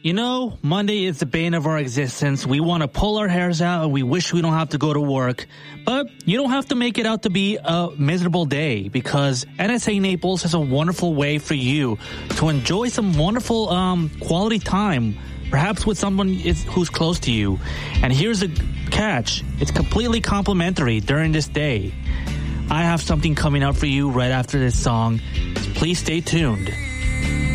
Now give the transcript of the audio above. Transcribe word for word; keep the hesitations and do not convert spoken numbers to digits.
You know, Monday is the bane of our existence. We want to pull our hairs out and we wish we don't have to go to work. But you don't have to make it out to be a miserable day because N S A Naples has a wonderful way for you to enjoy some wonderful um, quality time, perhaps with someone is, who's close to you. And here's a catch. It's completely complimentary during this day. I have something coming up for you right after this song. Please stay tuned.